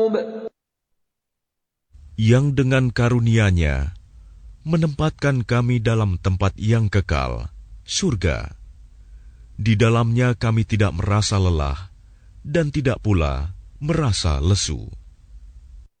Yang dengan karunia-Nya menempatkan kami dalam tempat yang kekal, surga. Di dalamnya kami tidak merasa lelah dan tidak pula merasa lesu.